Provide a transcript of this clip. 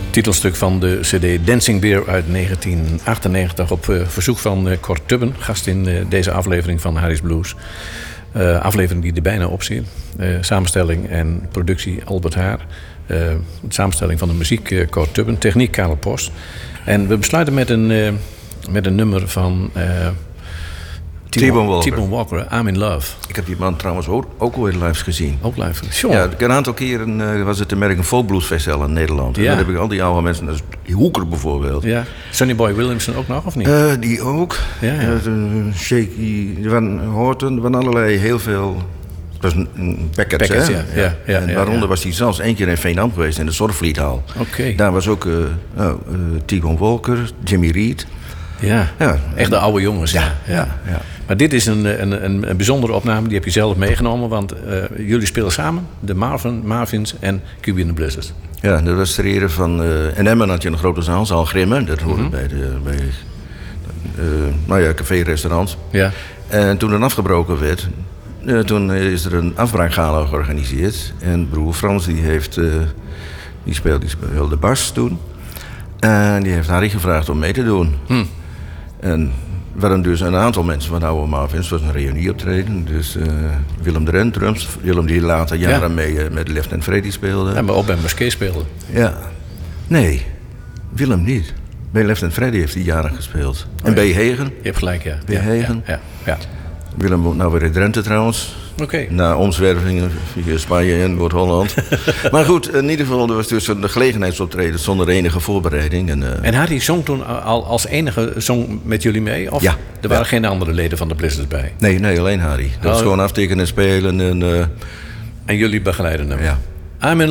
Titelstuk van de cd Dancing Bear uit 1998 op verzoek van Cor Tubben, gast in deze aflevering van Harry's Blues. Aflevering die er bijna op zit. Samenstelling en productie Albert Haar. Samenstelling van de muziek Cor Tubben, techniek Karel Post. En we besluiten met een nummer van T-Bone Walker, I'm in Love. Ik heb die man trouwens ook ooit live gezien. Ook live. Sure. Ja, een aantal keren was het American Folk Blues Festival in Nederland. Ja. En daar heb ik al die oude mensen, dat is Hoeker bijvoorbeeld. Ja. Sonny Boy Williamson ook nog, of niet? Die ook. Ja, ja. Shaky, Van Horton, van allerlei, heel veel. Dat was een package, hè? Ja, en waaronder was hij zelfs 1 keer in Veenam geweest, in de Zorgvliethal. Oké. Daar was ook T-Bone Walker, Jimmy Reed. Ja, echt de oude jongens. Ja. Maar dit is een bijzondere opname, die heb je zelf meegenomen. Want jullie spelen samen, de Marvins en QB and the Blizzards. Ja, dat was ter ere van... in Emmen had je een grote zaal Grimmen. Dat hoorde bij café-restaurants. Ja. En toen het afgebroken werd... toen is er een afbraakgala georganiseerd. En broer Frans die speelde bas toen. En die heeft Harry gevraagd om mee te doen. En waren dus een aantal mensen van oude Marvins. Het was een reunieoptreden. Dus Willem de Ren, drums. Willem die later jaren mee met Left and Freddy speelde. En maar ook bij Musquet speelde. Ja. Nee, Willem niet. Bij Left and Freddy heeft hij jaren gespeeld. En B. Hegen. Je hebt gelijk, ja. B. Hegen. Ja. Willem woont nou weer in Drenthe trouwens. Oké. Na omzwervingen via Spanje en Noord-Holland. Maar goed, in ieder geval, er was dus een gelegenheidsoptreden zonder enige voorbereiding. En Harry zong toen al als enige zong met jullie mee? Of ja. Er waren geen andere leden van de Blizzards bij? Nee, alleen Harry. Dat was gewoon aftekenen en spelen. En jullie begeleiden hem? Ja. I'm in